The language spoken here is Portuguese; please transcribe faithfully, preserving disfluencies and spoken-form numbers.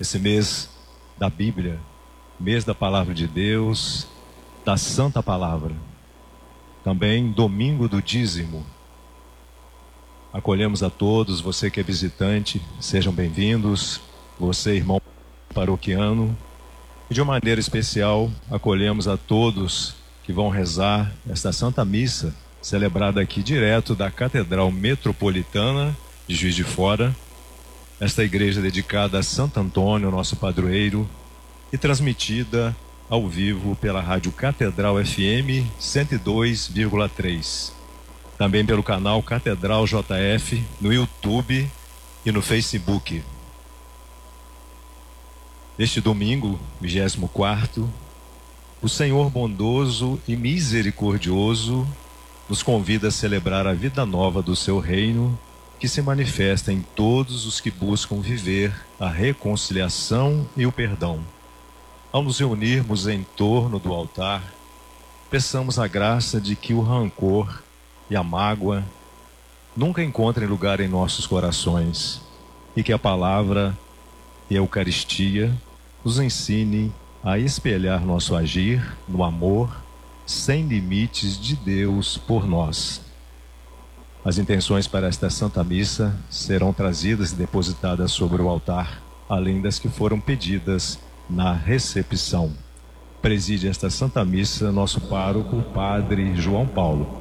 esse mês da Bíblia, mês da Palavra de Deus, da Santa Palavra. Também domingo do dízimo. Acolhemos a todos, você que é visitante, sejam bem-vindos. Você, irmão paroquiano. E de uma maneira especial, acolhemos a todos que vão rezar esta Santa Missa, celebrada aqui direto da Catedral Metropolitana de Juiz de Fora. Esta igreja dedicada a Santo Antônio, nosso padroeiro, e transmitida ao vivo pela Rádio Catedral F M cento e dois vírgula três. Também pelo canal Catedral J F no YouTube e no Facebook. Neste domingo, vigésimo quarto, o Senhor bondoso e misericordioso nos convida a celebrar a vida nova do seu reino, que se manifesta em todos os que buscam viver a reconciliação e o perdão. Ao nos reunirmos em torno do altar, peçamos a graça de que o rancor e a mágoa nunca encontrem lugar em nossos corações e que a palavra e a Eucaristia nos ensine a espelhar nosso agir no amor sem limites de Deus por nós. As intenções para esta Santa Missa serão trazidas e depositadas sobre o altar, além das que foram pedidas na recepção. Preside esta Santa Missa nosso pároco, Padre João Paulo.